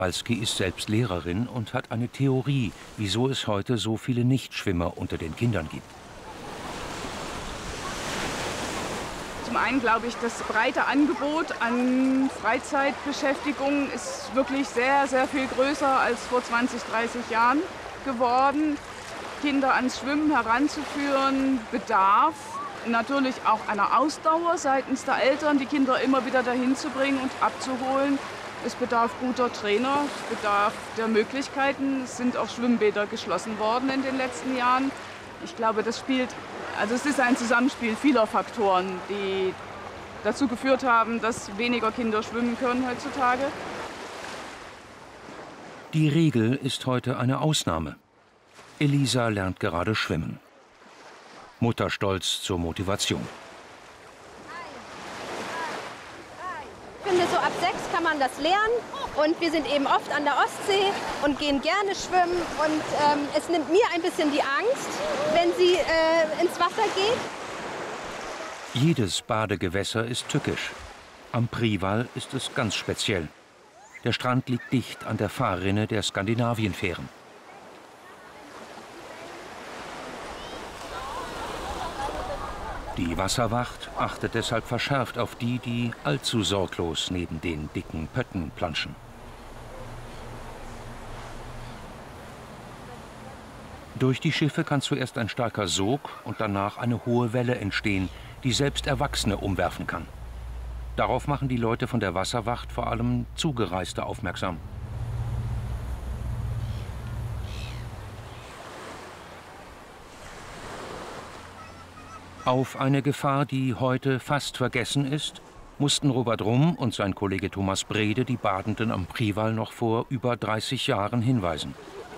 Balski ist selbst Lehrerin und hat eine Theorie, wieso es heute so viele Nichtschwimmer unter den Kindern gibt. Zum einen glaube ich, das breite Angebot an Freizeitbeschäftigung ist wirklich sehr, sehr viel größer als vor 20, 30 Jahren geworden. Kinder ans Schwimmen heranzuführen, bedarf natürlich auch einer Ausdauer seitens der Eltern, die Kinder immer wieder dahin zu bringen und abzuholen. Es bedarf guter Trainer, es bedarf der Möglichkeiten. Es sind auch Schwimmbäder geschlossen worden in den letzten Jahren. Ich glaube, es ist ein Zusammenspiel vieler Faktoren, die dazu geführt haben, dass weniger Kinder schwimmen können heutzutage. Die Regel ist heute eine Ausnahme. Elisa lernt gerade schwimmen. Mutterstolz zur Motivation. Ich finde, so ab 6 kann man das lernen. Und wir sind eben oft an der Ostsee und gehen gerne schwimmen. Und es nimmt mir ein bisschen die Angst, wenn sie ins Wasser geht. Jedes Badegewässer ist tückisch. Am Prival ist es ganz speziell. Der Strand liegt dicht an der Fahrrinne der Skandinavienfähren. Die Wasserwacht achtet deshalb verschärft auf die, die allzu sorglos neben den dicken Pötten planschen. Durch die Schiffe kann zuerst ein starker Sog und danach eine hohe Welle entstehen, die selbst Erwachsene umwerfen kann. Darauf machen die Leute von der Wasserwacht vor allem Zugereiste aufmerksam. Auf eine Gefahr, die heute fast vergessen ist, mussten Robert Rumm und sein Kollege Thomas Brede die Badenden am Prival noch vor über 30 Jahren hinweisen.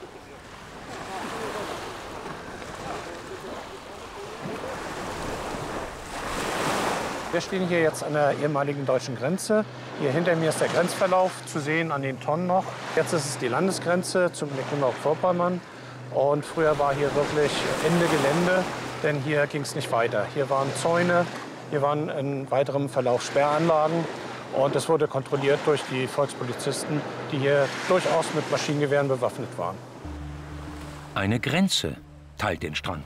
Wir stehen hier jetzt an der ehemaligen deutschen Grenze. Hier hinter mir ist der Grenzverlauf zu sehen an den Tonnen noch. Jetzt ist es die Landesgrenze zu Mecklenburg-Vorpommern. Und früher war hier wirklich Ende Gelände, denn hier ging es nicht weiter. Hier waren Zäune, hier waren in weiterem Verlauf Sperranlagen. Und es wurde kontrolliert durch die Volkspolizisten, die hier durchaus mit Maschinengewehren bewaffnet waren. Eine Grenze teilt den Strand.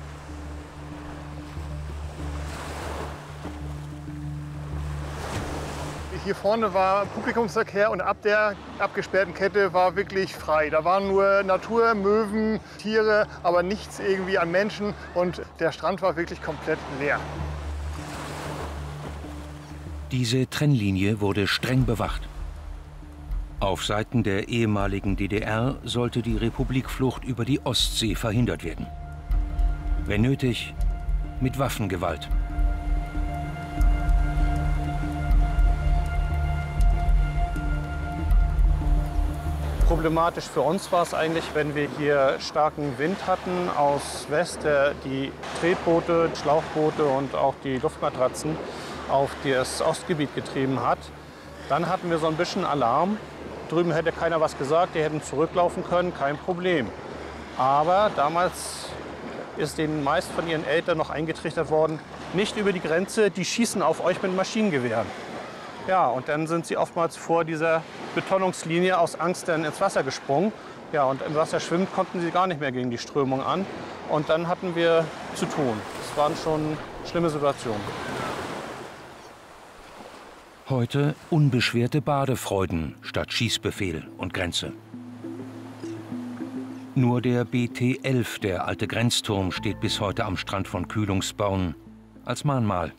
Hier vorne war Publikumsverkehr und ab der abgesperrten Kette war wirklich frei. Da waren nur Natur, Möwen, Tiere, aber nichts irgendwie an Menschen und der Strand war wirklich komplett leer. Diese Trennlinie wurde streng bewacht. Auf Seiten der ehemaligen DDR sollte die Republikflucht über die Ostsee verhindert werden. Wenn nötig, mit Waffengewalt. Problematisch für uns war es eigentlich, wenn wir hier starken Wind hatten aus West, der die Tretboote, Schlauchboote und auch die Luftmatratzen auf das Ostgebiet getrieben hat. Dann hatten wir so ein bisschen Alarm. Drüben hätte keiner was gesagt, die hätten zurücklaufen können, kein Problem. Aber damals ist den meisten von ihren Eltern noch eingetrichtert worden, nicht über die Grenze, die schießen auf euch mit Maschinengewehren. Ja, und dann sind sie oftmals vor dieser Betonungslinie aus Angst dann ins Wasser gesprungen. Ja, und im Wasser schwimmt konnten sie gar nicht mehr gegen die Strömung an. Und dann hatten wir zu tun. Das waren schon schlimme Situationen. Heute unbeschwerte Badefreuden statt Schießbefehl und Grenze. Nur der BT-11, der alte Grenzturm, steht bis heute am Strand von Kühlungsborn als Mahnmal.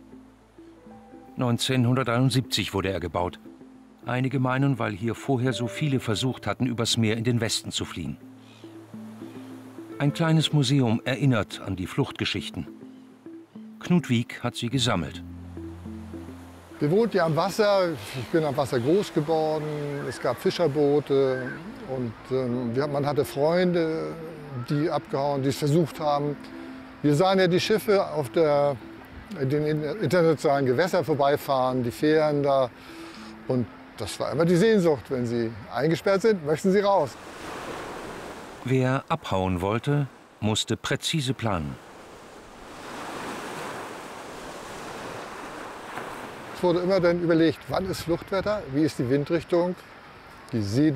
1973 wurde er gebaut. Einige meinen, weil hier vorher so viele versucht hatten, übers Meer in den Westen zu fliehen. Ein kleines Museum erinnert an die Fluchtgeschichten. Knut Wieck hat sie gesammelt. Wir wohnten ja am Wasser. Ich bin am Wasser groß geworden. Es gab Fischerboote und man hatte Freunde, die abgehauen, die es versucht haben. Wir sahen ja die Schiffe auf den internationalen Gewässern vorbeifahren, die Fähren da. Und das war immer die Sehnsucht. Wenn sie eingesperrt sind, möchten sie raus. Wer abhauen wollte, musste präzise planen. Es wurde immer dann überlegt, wann ist Fluchtwetter, wie ist die Windrichtung. Die